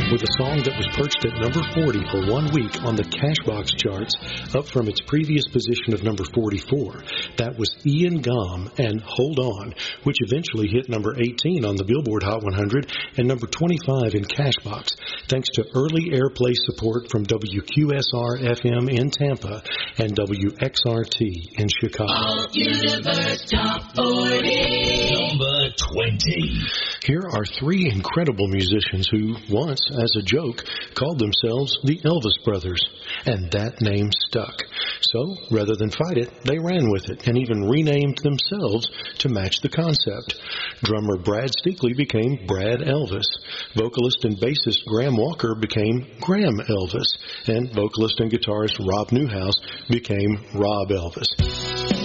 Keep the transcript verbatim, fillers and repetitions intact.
with a song that was perched at number forty for one week on the Cashbox charts, up from its previous position of number forty-four. That was Ian Gom and Hold On, which eventually hit number eighteen on the Billboard Hot one hundred and number twenty-five in Cashbox, thanks to early airplay support from W Q S R F M in Tampa and W X R T in Chicago. All Universe Top forty. Number twenty. Here are three incredible musicians who once, as a joke, called themselves the Elvis Brothers, and that name stuck. So, rather than fight it, they ran with it and even renamed themselves to match the concept. Drummer Brad Steakley became Brad Elvis. Vocalist and bassist Graham Walker became Graham Elvis. And vocalist and guitarist Rob Newhouse became Rob Elvis.